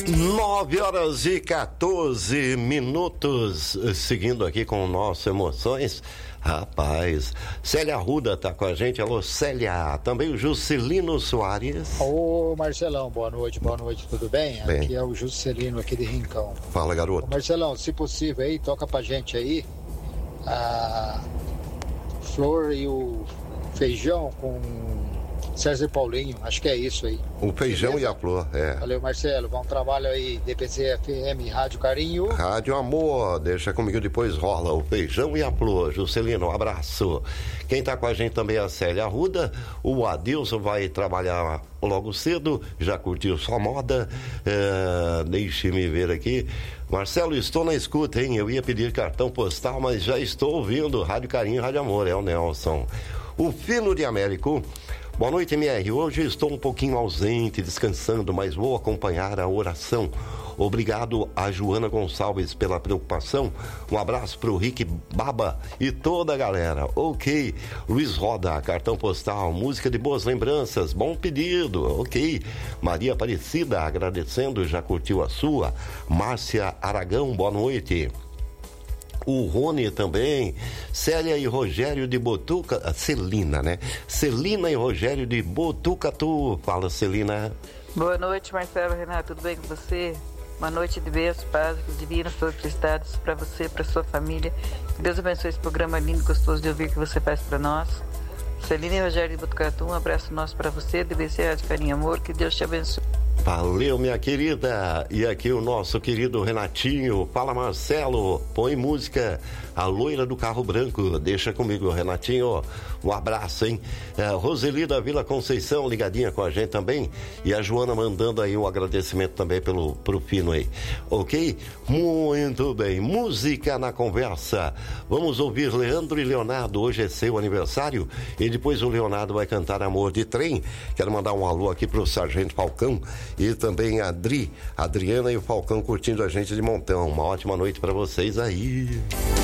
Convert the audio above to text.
9h14, seguindo aqui com o nosso Emoções. Rapaz, Célia Arruda tá com a gente. Alô, Célia. Também o Juscelino Soares. Ô, Marcelão, boa noite, tudo bem? Aqui é o Juscelino aqui de Rincão. Fala, garoto. Ô, Marcelão, se possível aí, toca pra gente aí a Flor e o Feijão com César Paulinho, acho que é isso aí. O Feijão. Beleza? E a Flor, é. Valeu, Marcelo, bom trabalho aí, DPC FM, Rádio Carinho. Rádio Amor, deixa comigo, depois rola o Feijão e a Flor. Juscelino, um abraço. Quem tá com a gente também é a Célia Arruda. O Adilson vai trabalhar logo cedo, já curtiu sua moda. Deixe-me ver aqui. Marcelo, estou na escuta, hein? Eu ia pedir cartão postal, mas já estou ouvindo Rádio Carinho e Rádio Amor, é o Nelson. O Fino de Américo. Boa noite, MR. Hoje estou um pouquinho ausente, descansando, mas vou acompanhar a oração. Obrigado a Joana Gonçalves pela preocupação. Um abraço para o Rick Baba e toda a galera. Ok. Luiz Roda, cartão postal, música de boas lembranças. Bom pedido. Ok. Maria Aparecida, agradecendo, já curtiu a sua. Márcia Aragão, boa noite. O Rony também, Célia e Rogério de Botuca, Celina, né? Celina e Rogério de Botucatu. Fala, Celina. Boa noite, Marcelo, Renato, tudo bem com você? Uma noite de bênçãos, paz, divinas, todos prestados para você, para sua família. Que Deus abençoe esse programa lindo, gostoso de ouvir que você faz para nós. Celina e Rogério de Botucatu, um abraço nosso para você, DBC Rádio Carinho e Amor, que Deus te abençoe. Valeu, minha querida. E aqui o nosso querido Renatinho. Fala, Marcelo. Põe música A Loira do Carro Branco. Deixa comigo, Renatinho. Um abraço, hein? Roseli da Vila Conceição, ligadinha com a gente também. E a Joana mandando aí um agradecimento também pro Fino aí. Ok? Muito bem. Música na conversa. Vamos ouvir Leandro e Leonardo. Hoje é seu aniversário. E depois o Leonardo vai cantar Amor de Trem. Quero mandar um alô aqui pro Sargento Falcão. E também a Adriana e o Falcão curtindo a gente de montão. Uma ótima noite para vocês aí.